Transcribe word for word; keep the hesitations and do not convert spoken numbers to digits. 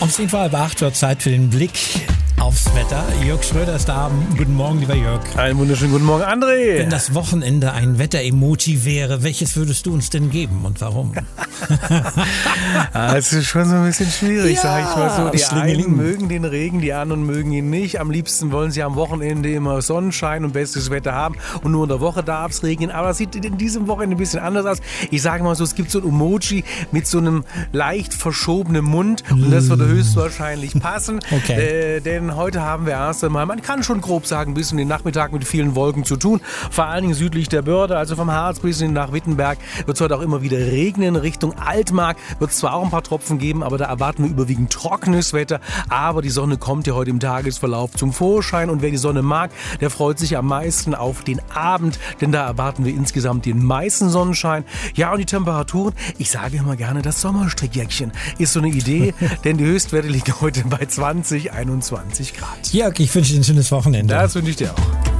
Um zehn vor halb acht wird Zeit für den Blick aufs Wetter. Jörg Schröder ist da. Guten Morgen, lieber Jörg. Einen wunderschönen guten Morgen, André. Wenn das Wochenende ein Wetter-Emoji wäre, welches würdest du uns denn geben und warum? Es ist schon so ein bisschen schwierig, Ja, sag ich mal so. Die Schlingeling. einen mögen den Regen, die anderen mögen ihn nicht. Am liebsten wollen sie am Wochenende immer Sonnenschein und bestes Wetter haben. Und nur in der Woche darf es regnen. Aber es sieht in diesem Wochenende ein bisschen anders aus. Ich sage mal so, es gibt so ein Emoji mit so einem leicht verschobenen Mund. Und das würde höchstwahrscheinlich passen. Okay. Äh, denn heute haben wir erst einmal, man kann schon grob sagen, bis in den Nachmittag mit vielen Wolken zu tun. Vor allen Dingen südlich der Börde, also vom Harz bis nach Wittenberg, wird es heute auch immer wieder regnen. Richtung Altmark wird es zwar auch ein paar Tropfen geben, aber da erwarten wir überwiegend trockenes Wetter. Aber die Sonne kommt ja heute im Tagesverlauf zum Vorschein. Und wer die Sonne mag, der freut sich am meisten auf den Abend, denn da erwarten wir insgesamt den meisten Sonnenschein. Ja, und die Temperaturen, ich sage immer gerne, das Sommerstrickjäckchen ist so eine Idee, denn die Höchstwerte liegen heute bei zwanzig, einundzwanzig Grad. Jörg, ich wünsche dir ein schönes Wochenende. Das wünsche ich dir auch.